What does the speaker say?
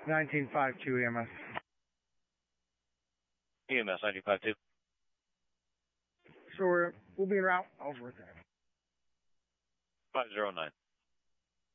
1952 EMS. EMS 1952. So we'll be en route. Ellsworth. 509.